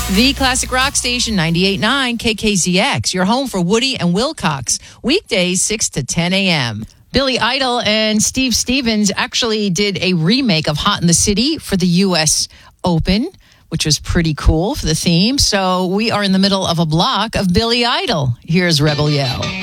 The Classic Rock Station 98.9 KKZX, your home for Woody and Wilcox, weekdays 6 to 10 a.m. Billy Idol and Steve Stevens actually did a remake of Hot in the City for the U.S. Open, which was pretty cool for the theme. So we are in the middle of a block of Billy Idol. Here's Rebel Yell.